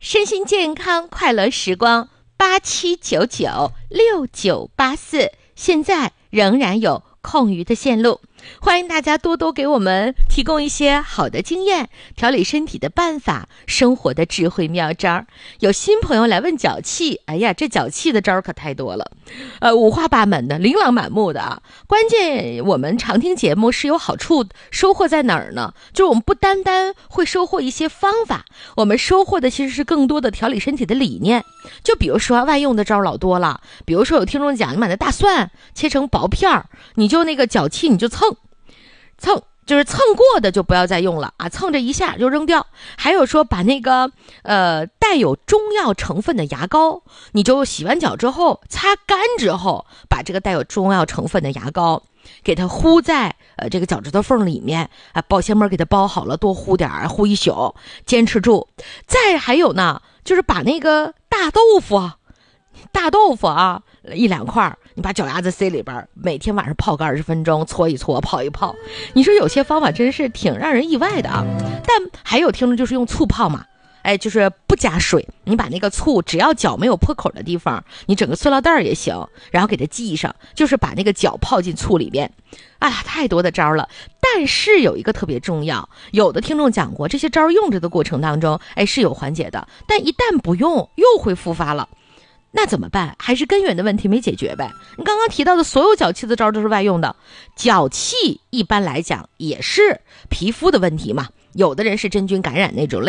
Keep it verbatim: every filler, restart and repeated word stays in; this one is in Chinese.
身心健康快乐时光八七九九六九八四，现在仍然有空余的线路，欢迎大家多多给我们提供一些好的经验、调理身体的办法、生活的智慧妙招。有新朋友来问脚气，哎呀，这脚气的招可太多了，呃，五花八门的，琳琅满目的啊。关键我们常听节目是有好处，收获在哪儿呢？就是我们不单单会收获一些方法，我们收获的其实是更多的调理身体的理念。就比如说万用的招老多了，比如说有听众讲，你把那大蒜切成薄片儿，你就那个脚气你就蹭蹭，就是蹭过的就不要再用了啊，蹭这一下就扔掉。还有说把那个呃带有中药成分的牙膏，你就洗完脚之后擦干之后，把这个带有中药成分的牙膏给它糊在呃这个脚趾头缝里面啊，保鲜膜给它包好了，多糊点儿，糊一宿，坚持住。再还有呢，就是把那个大豆腐大豆腐啊一两块，你把脚丫子塞里边，每天晚上泡个二十分钟，搓一搓，泡一泡。你说有些方法真是挺让人意外的啊。但还有听众就是用醋泡嘛，哎，就是不加水，你把那个醋，只要脚没有破口的地方，你整个塑料袋也行，然后给它系上，就是把那个脚泡进醋里边。啊，太多的招了。但是有一个特别重要，有的听众讲过，这些招用着的过程当中，哎，是有缓解的，但一旦不用，又会复发了。那怎么办？还是根源的问题没解决呗。你刚刚提到的所有脚气的招都是外用的，脚气一般来讲也是皮肤的问题嘛，有的人是真菌感染那种类